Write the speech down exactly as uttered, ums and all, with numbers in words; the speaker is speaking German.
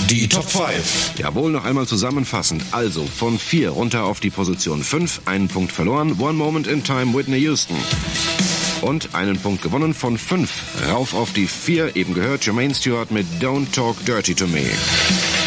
Die Top fünf. Jawohl, noch einmal zusammenfassend. Also von vier runter auf die Position fünf, einen Punkt verloren. One Moment in Time, Whitney Houston. Und einen Punkt gewonnen von fünf. Rauf auf die vier, eben gehört, Jermaine Stewart mit Don't Talk Dirty to Me.